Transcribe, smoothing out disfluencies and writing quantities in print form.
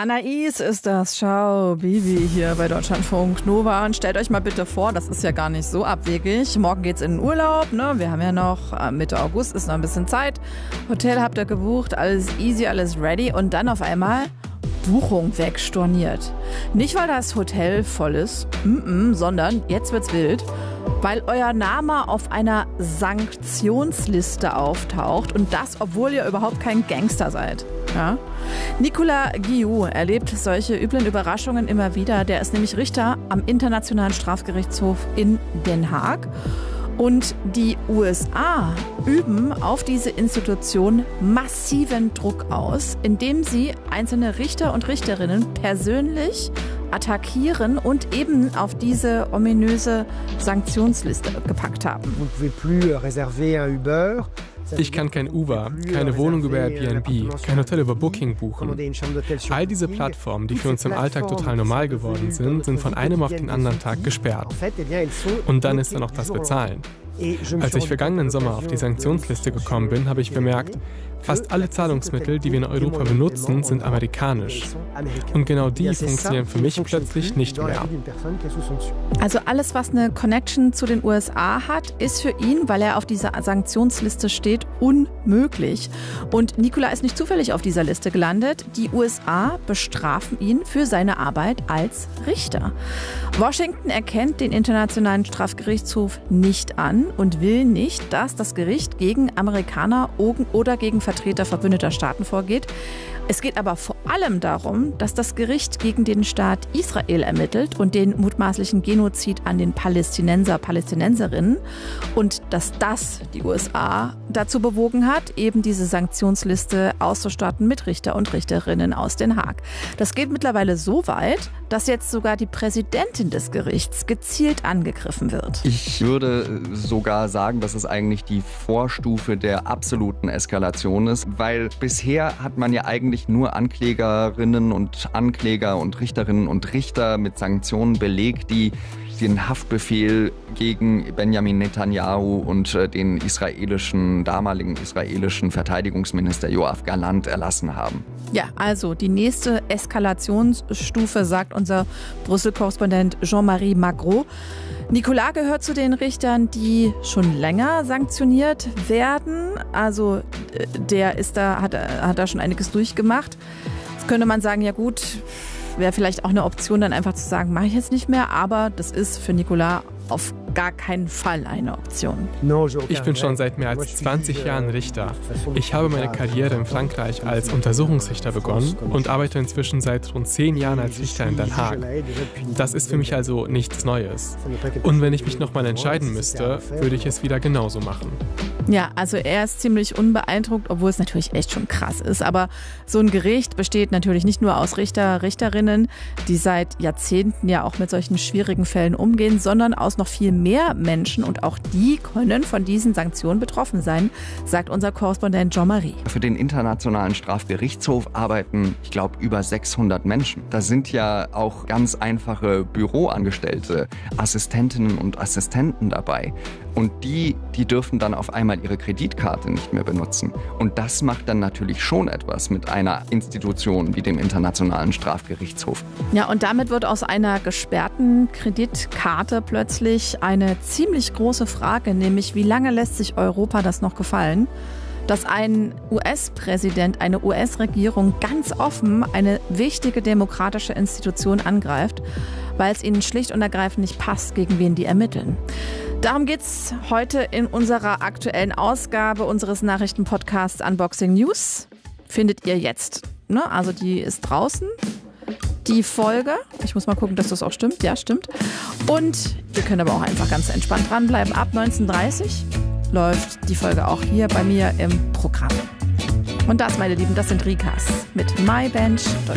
Anais ist das. Ciao, Bibi hier bei Deutschlandfunk Nova. Und stellt euch mal bitte vor, das ist ja gar nicht so abwegig. Morgen geht's in den Urlaub, ne? Wir haben ja noch Mitte August, ist noch ein bisschen Zeit. Hotel habt ihr gebucht, alles easy, alles ready. Und dann auf einmal Buchung wegstorniert. Nicht, weil das Hotel voll ist, sondern jetzt wird's wild, weil euer Name auf einer Sanktionsliste auftaucht und das, obwohl ihr überhaupt kein Gangster seid. Ja? Nicolas Guillou erlebt solche üblen Überraschungen immer wieder. Der ist nämlich Richter am Internationalen Strafgerichtshof in Den Haag. Und die USA üben auf diese Institution massiven Druck aus, indem sie einzelne Richter und Richterinnen persönlich attackieren und eben auf diese ominöse Sanktionsliste gepackt haben. Ich kann kein Uber, keine Wohnung über Airbnb, kein Hotel über Booking buchen. All diese Plattformen, die für uns im Alltag total normal geworden sind, sind von einem auf den anderen Tag gesperrt. Und dann ist da noch das Bezahlen. Als ich vergangenen Sommer auf die Sanktionsliste gekommen bin, habe ich bemerkt, fast alle Zahlungsmittel, die wir in Europa benutzen, sind amerikanisch. Und genau die funktionieren für mich plötzlich nicht mehr. Also alles, was eine Connection zu den USA hat, ist für ihn, weil er auf dieser Sanktionsliste steht, unmöglich. Und Nicolas ist nicht zufällig auf dieser Liste gelandet. Die USA bestrafen ihn für seine Arbeit als Richter. Washington erkennt den Internationalen Strafgerichtshof nicht an und will nicht, dass das Gericht gegen Amerikaner oder gegen Vertreter verbündeter Staaten vorgeht. Es geht aber vor allem darum, dass das Gericht gegen den Staat Israel ermittelt und den mutmaßlichen Genozid an den Palästinenserinnen und dass das die USA dazu bewogen hat, eben diese Sanktionsliste auszustatten mit Richter und Richterinnen aus Den Haag. Das geht mittlerweile so weit, dass jetzt sogar die Präsidentin des Gerichts gezielt angegriffen wird. Ich würde sogar sagen, dass es eigentlich die Vorstufe der absoluten Eskalation ist, weil bisher hat man ja eigentlich nur Anklägerinnen und Ankläger und Richterinnen und Richter mit Sanktionen belegt, die den Haftbefehl gegen Benjamin Netanyahu und den damaligen israelischen Verteidigungsminister Yoav Gallant erlassen haben. Ja, also die nächste Eskalationsstufe, sagt unser Brüssel-Korrespondent Jean-Marie Magro. Nicolas gehört zu den Richtern, die schon länger sanktioniert werden. Also der hat da schon einiges durchgemacht. Jetzt könnte man sagen, ja gut, wäre vielleicht auch eine Option, dann einfach zu sagen, mache ich jetzt nicht mehr. Aber das ist für Nicolas auf gar keinen Fall eine Option. Ich bin schon seit mehr als 20 Jahren Richter. Ich habe meine Karriere in Frankreich als Untersuchungsrichter begonnen und arbeite inzwischen seit rund 10 Jahren als Richter in Den Haag. Das ist für mich also nichts Neues. Und wenn ich mich nochmal entscheiden müsste, würde ich es wieder genauso machen. Ja, also er ist ziemlich unbeeindruckt, obwohl es natürlich echt schon krass ist. Aber so ein Gericht besteht natürlich nicht nur aus Richterinnen, die seit Jahrzehnten ja auch mit solchen schwierigen Fällen umgehen, sondern aus noch viel mehr Menschen und auch die können von diesen Sanktionen betroffen sein, sagt unser Korrespondent Jean-Marie. Für den Internationalen Strafgerichtshof arbeiten, ich glaube, über 600 Menschen. Da sind ja auch ganz einfache Büroangestellte, Assistentinnen und Assistenten dabei. Und die dürfen dann auf einmal ihre Kreditkarte nicht mehr benutzen. Und das macht dann natürlich schon etwas mit einer Institution wie dem Internationalen Strafgerichtshof. Ja, und damit wird aus einer gesperrten Kreditkarte plötzlich eine ziemlich große Frage, nämlich wie lange lässt sich Europa das noch gefallen, dass ein US-Präsident, eine US-Regierung ganz offen eine wichtige demokratische Institution angreift, weil es ihnen schlicht und ergreifend nicht passt, gegen wen die ermitteln. Darum geht's heute in unserer aktuellen Ausgabe unseres Nachrichtenpodcasts Unboxing News. Findet ihr jetzt. Ne? Also die ist draußen, die Folge. Ich muss mal gucken, dass das auch stimmt. Ja, stimmt. Und ihr könnt aber auch einfach ganz entspannt dranbleiben. Ab 19:30 Uhr läuft die Folge auch hier bei mir im Programm. Und das, meine Lieben, das sind Rikas mit My Bench.